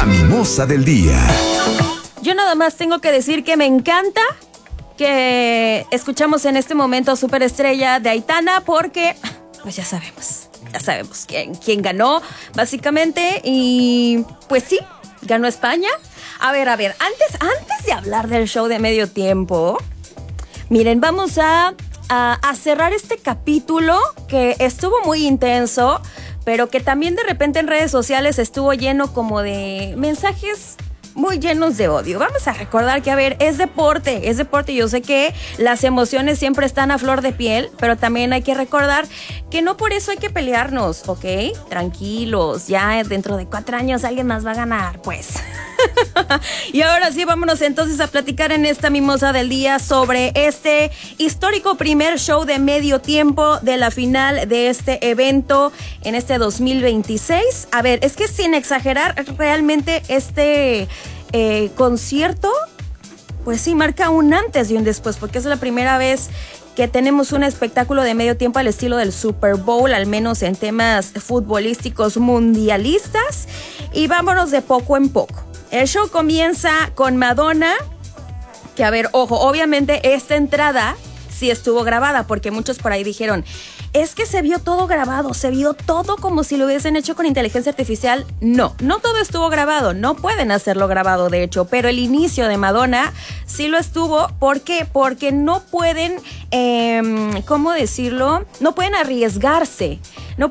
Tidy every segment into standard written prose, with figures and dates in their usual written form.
mimosa del día. Yo nada más tengo que decir que me encanta que escuchamos en este momento Superestrella de Aitana porque, pues ya sabemos quién ganó, básicamente, y pues sí, ganó España. A ver, antes de hablar del show de medio tiempo, miren, vamos a cerrar este capítulo que estuvo muy intenso, pero que también de repente en redes sociales estuvo lleno como de mensajes muy llenos de odio. Vamos a recordar que, a ver, es deporte. Yo sé que las emociones siempre están a flor de piel, pero también hay que recordar que no por eso hay que pelearnos, ¿ok? Tranquilos, ya dentro de 4 años alguien más va a ganar, pues. Y ahora sí, vámonos entonces a platicar en esta mimosa del día sobre este histórico primer show de medio tiempo de la final de este evento en este 2026. A ver, es que sin exagerar, realmente este concierto, pues sí, marca un antes y un después, porque es la primera vez que tenemos un espectáculo de medio tiempo al estilo del Super Bowl, al menos en temas futbolísticos mundialistas. Y vámonos de poco en poco. El show comienza con Madonna, que, a ver, ojo, obviamente esta entrada sí estuvo grabada, porque muchos por ahí dijeron, es que se vio todo grabado, se vio todo como si lo hubiesen hecho con inteligencia artificial. No todo estuvo grabado, no pueden hacerlo grabado, de hecho, pero el inicio de Madonna sí lo estuvo. ¿Por qué? Porque no pueden, ¿cómo decirlo? No pueden arriesgarse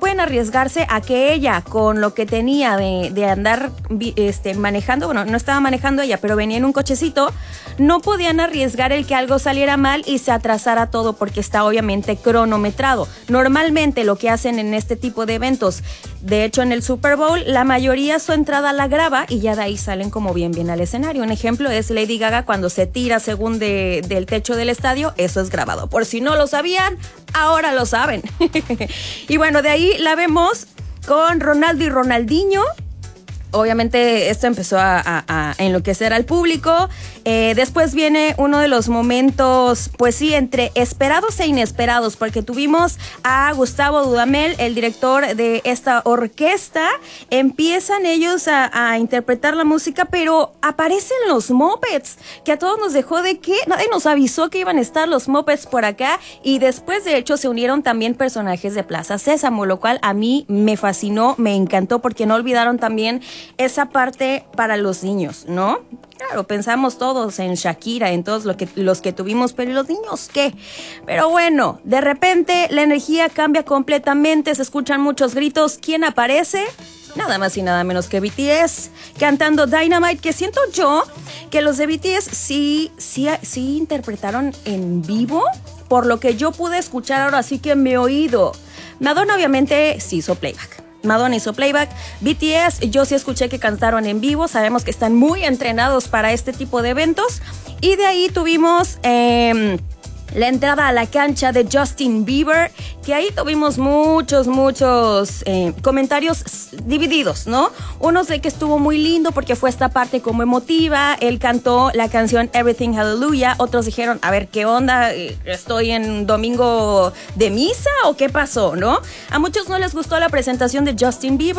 a que ella, con lo que tenía de andar manejando, bueno, no estaba manejando ella, pero venía en un cochecito, no podían arriesgar el que algo saliera mal y se atrasara todo, porque está obviamente cronometrado. Normalmente lo que hacen en este tipo de eventos, de hecho en el Super Bowl, la mayoría su entrada la graba y ya de ahí salen como bien al escenario. Un ejemplo es Lady Gaga cuando se tira según del techo del estadio, eso es grabado. Por si no lo sabían, ahora lo saben. Y bueno, de ahí la vemos con Ronaldo y Ronaldinho. Obviamente esto empezó a enloquecer al público. Después viene uno de los momentos, pues sí, entre esperados e inesperados, porque tuvimos a Gustavo Dudamel, el director de esta orquesta. Empiezan ellos a interpretar la música, pero aparecen los Muppets, que a todos nos dejó de que nadie nos avisó que iban a estar los Muppets por acá. Y después, de hecho, se unieron también personajes de Plaza Sésamo, lo cual a mí me fascinó, me encantó, porque no olvidaron también esa parte para los niños, ¿no? Claro, pensamos todos en Shakira, en todos los que tuvimos, pero ¿y los niños qué? Pero bueno, de repente la energía cambia completamente, se escuchan muchos gritos. ¿Quién aparece? Nada más y nada menos que BTS, cantando Dynamite, que siento yo que los de BTS sí interpretaron en vivo, por lo que yo pude escuchar ahora sí que en mi oído. Madonna obviamente sí hizo playback. BTS, yo sí escuché que cantaron en vivo. Sabemos que están muy entrenados para este tipo de eventos. Y de ahí tuvimos la entrada a la cancha de Justin Bieber, que ahí tuvimos muchos comentarios divididos, ¿no? Unos de que estuvo muy lindo porque fue esta parte como emotiva, él cantó la canción Everything Hallelujah. Otros dijeron, a ver, ¿qué onda? ¿Estoy en domingo de misa o qué pasó, no? A muchos no les gustó la presentación de Justin Bieber.